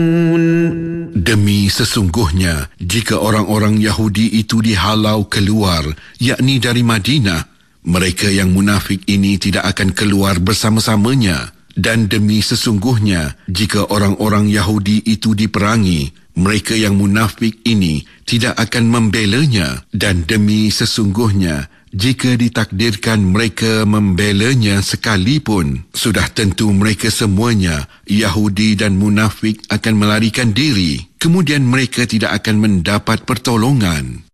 Demi sesungguhnya, jika orang-orang Yahudi itu dihalau keluar, yakni dari Madinah, mereka yang munafik ini tidak akan keluar bersama-samanya. Dan demi sesungguhnya, jika orang-orang Yahudi itu diperangi, mereka yang munafik ini tidak akan membelanya. Dan demi sesungguhnya, jika ditakdirkan mereka membelanya sekalipun, sudah tentu mereka semuanya, Yahudi dan munafik, akan melarikan diri. Kemudian mereka tidak akan mendapat pertolongan.